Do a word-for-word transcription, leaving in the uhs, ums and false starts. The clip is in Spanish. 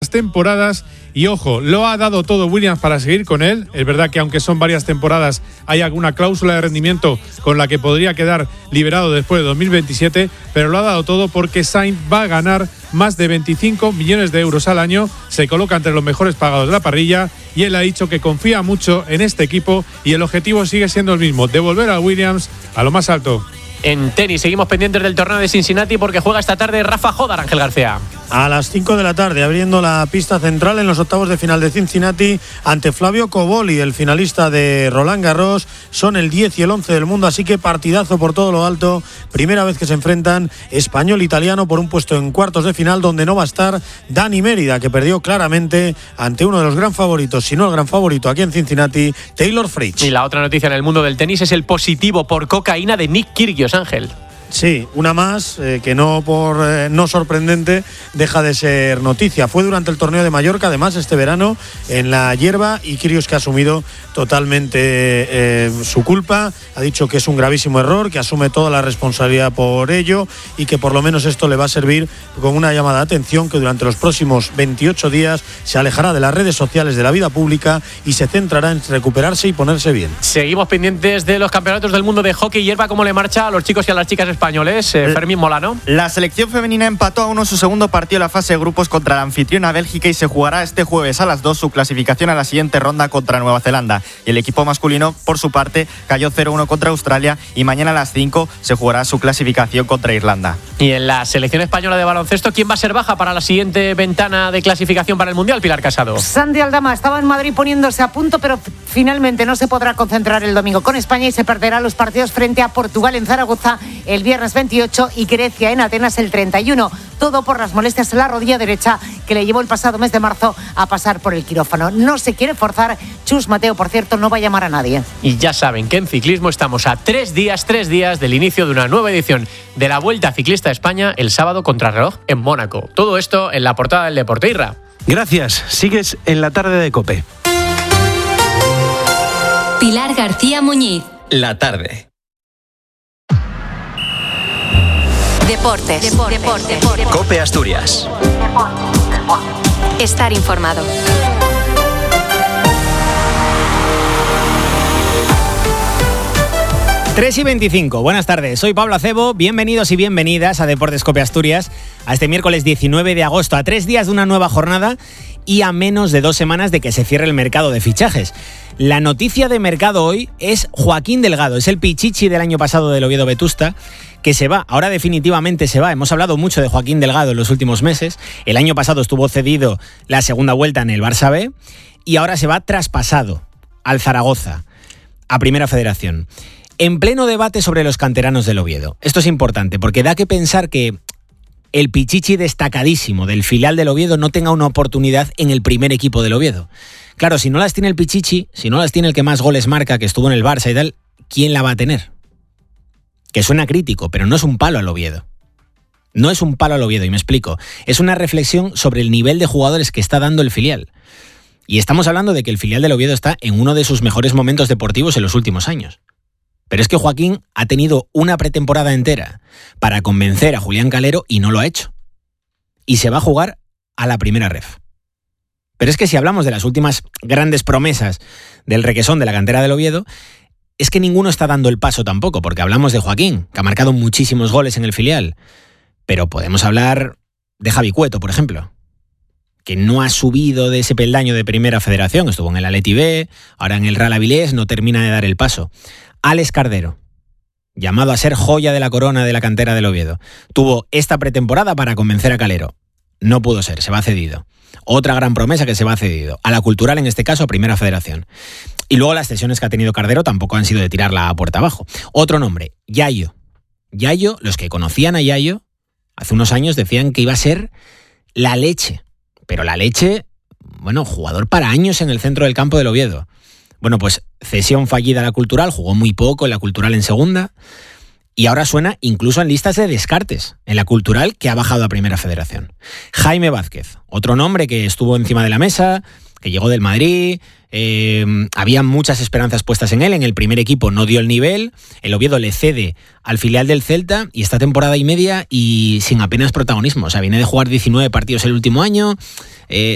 temporadas y ojo, lo ha dado todo Williams para seguir con él. Es verdad que aunque son varias temporadas hay alguna cláusula de rendimiento con la que podría quedar liberado después de dos mil veintisiete, pero lo ha dado todo porque Sainz va a ganar más de veinticinco millones de euros al año, se coloca entre los mejores pagados de la parrilla y él ha dicho que confía mucho en este equipo y el objetivo sigue siendo el mismo, devolver a Williams a lo más alto. En tenis seguimos pendientes del torneo de Cincinnati porque juega esta tarde Rafa Jodar, Ángel García. A las cinco de la tarde, abriendo la pista central en los octavos de final de Cincinnati ante Flavio Cobolli, el finalista de Roland Garros. Son el diez y el once del mundo, así que partidazo por todo lo alto. Primera vez que se enfrentan español-italiano por un puesto en cuartos de final, donde no va a estar Dani Mérida, que perdió claramente ante uno de los gran favoritos, si no el gran favorito aquí en Cincinnati, Taylor Fritz. Y la otra noticia en el mundo del tenis es el positivo por cocaína de Nick Kyrgios, Ángel. Sí, una más, eh, que no por eh, no sorprendente deja de ser noticia. Fue durante el torneo de Mallorca, además, este verano, en la hierba, y Kyrgios, que ha asumido totalmente eh, su culpa, ha dicho que es un gravísimo error, que asume toda la responsabilidad por ello y que por lo menos esto le va a servir como una llamada de atención, que durante los próximos veintiocho días se alejará de las redes sociales, de la vida pública, y se centrará en recuperarse y ponerse bien. Seguimos pendientes de los campeonatos del mundo de hockey hierba, cómo le marcha a los chicos y a las chicas españoles. eh, Fermín Molano. La selección femenina empató a uno su segundo partido en la fase de grupos contra la anfitriona Bélgica y se jugará este jueves a las dos su clasificación a la siguiente ronda contra Nueva Zelanda. Y el equipo masculino, por su parte, cayó cero uno contra Australia y mañana a las cinco se jugará su clasificación contra Irlanda. Y en la selección española de baloncesto, ¿quién va a ser baja para la siguiente ventana de clasificación para el Mundial, Pilar Casado? Sandy Aldama estaba en Madrid poniéndose a punto, pero finalmente no se podrá concentrar el domingo con España y se perderá los partidos frente a Portugal en Zaragoza el viernes veintiocho y Grecia en Atenas el treinta y uno. Todo por las molestias en la rodilla derecha que le llevó el pasado mes de marzo a pasar por el quirófano. No se quiere forzar. Chus Mateo, por cierto, no va a llamar a nadie. Y ya saben que en ciclismo estamos a tres días, tres días del inicio de una nueva edición de la Vuelta Ciclista a España el sábado contrarreloj en Mónaco. Todo esto en la portada del Deporte. Irra. Gracias. Sigues en la tarde de COPE. Pilar García Muñiz. La tarde. Deportes. Deportes. Deportes. Deportes. COPE Asturias. Estar informado. tres y veinticinco, buenas tardes, soy Pablo Acebo, bienvenidos y bienvenidas a Deportes COPE Asturias, a este miércoles diecinueve de agosto, a tres días de una nueva jornada y a menos de dos semanas de que se cierre el mercado de fichajes. La noticia de mercado hoy es Joaquín Delgado, es el pichichi del año pasado del Oviedo Vetusta, que se va, ahora definitivamente se va. Hemos hablado mucho de Joaquín Delgado en los últimos meses, el año pasado estuvo cedido la segunda vuelta en el Barça B y ahora se va traspasado al Zaragoza, a Primera Federación. En pleno debate sobre los canteranos del Oviedo. Esto es importante porque da que pensar que el pichichi destacadísimo del filial del Oviedo no tenga una oportunidad en el primer equipo del Oviedo. Claro, si no las tiene el pichichi, si no las tiene el que más goles marca, que estuvo en el Barça y tal, ¿quién la va a tener? Que suena crítico, pero no es un palo al Oviedo. No es un palo al Oviedo, y me explico. Es una reflexión sobre el nivel de jugadores que está dando el filial. Y estamos hablando de que el filial del Oviedo está en uno de sus mejores momentos deportivos en los últimos años. Pero es que Joaquín ha tenido una pretemporada entera para convencer a Julián Calero y no lo ha hecho. Y se va a jugar a la primera ref. Pero es que si hablamos de las últimas grandes promesas del requesón de la cantera del Oviedo, es que ninguno está dando el paso tampoco, porque hablamos de Joaquín, que ha marcado muchísimos goles en el filial. Pero podemos hablar de Javi Cueto, por ejemplo, que no ha subido de ese peldaño de Primera Federación, estuvo en el Atleti B, ahora en el Real Avilés, no termina de dar el paso. Alex Cardero, llamado a ser joya de la corona de la cantera del Oviedo, tuvo esta pretemporada para convencer a Calero. No pudo ser, se va cedido. Otra gran promesa que se va cedido. A la Cultural, en este caso, a Primera Federación. Y luego las cesiones que ha tenido Cardero tampoco han sido de tirarla a puerta abajo. Otro nombre, Yayo. Yayo, los que conocían a Yayo, hace unos años decían que iba a ser la leche. Pero la leche, bueno, jugador para años en el centro del campo del Oviedo. Bueno, pues cesión fallida a la Cultural, jugó muy poco en la Cultural en segunda y ahora suena incluso en listas de descartes en la Cultural, que ha bajado a Primera Federación. Jaime Vázquez, otro nombre que estuvo encima de la mesa, que llegó del Madrid, eh, había muchas esperanzas puestas en él, en el primer equipo no dio el nivel, el Oviedo le cede al filial del Celta y esta temporada y media y sin apenas protagonismo, o sea, viene de jugar diecinueve partidos el último año, eh,